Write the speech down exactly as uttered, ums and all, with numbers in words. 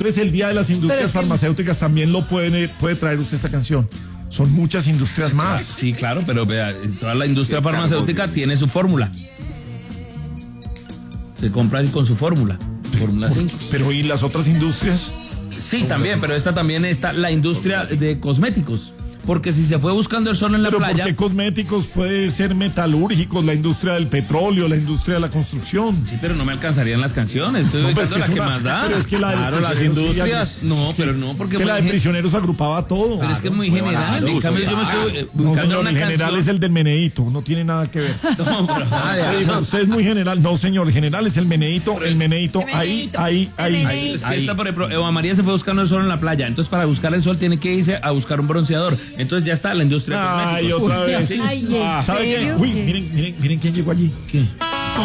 siempre es el Día de las Industrias Farmacéuticas, también lo puede, puede traer usted esta canción. Son muchas industrias más. Sí, claro, pero vea, toda la industria farmacéutica tiene su fórmula. Se compra con su fórmula. Fórmula cinco. Pero ¿y las otras industrias? Sí, también, pero esta también está la industria de cosméticos. Porque si se fue buscando el sol en la pero playa... ¿por qué cosméticos? Puede ser metalúrgicos, la industria del petróleo, la industria de la construcción. Sí, pero no me alcanzarían las canciones. Estoy no, pues ubicando es que la una, que más da. Pero es que la de claro, las industrias... Sí, no, pero no, porque... Es que la de gen... prisioneros agrupaba todo. Pero es que es muy general. Claro, en cambio, yo me estoy eh, buscando no, señor, una el general canción... es el del Meneíto, no tiene nada que ver. No, pero... Ah, sí, pero usted es muy general. No, señor, el general es el Meneíto, el Meneíto, ahí, ahí, ahí. ahí. Es que esta, por ejemplo, Eva María se fue buscando el sol en la playa. Entonces, para buscar el sol tiene que irse a buscar un bronceador. Entonces, ya está la industria... Ay, otra vez. Ay, ¿en ¿Sabe qué? serio? Uy, miren, miren, miren quién llegó allí. ¿Qué?